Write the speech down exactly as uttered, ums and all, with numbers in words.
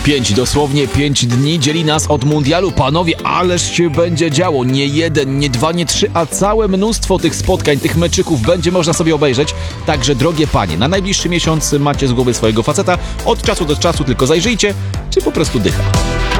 Pięć, dosłownie pięć dni dzieli nas od mundialu. Panowie, ależ się będzie działo. Nie jeden, nie dwa, nie trzy, a całe mnóstwo tych spotkań, tych meczyków będzie można sobie obejrzeć. Także, drogie panie, na najbliższy miesiąc macie z głowy swojego faceta. Od czasu do czasu tylko zajrzyjcie, czy po prostu dycha.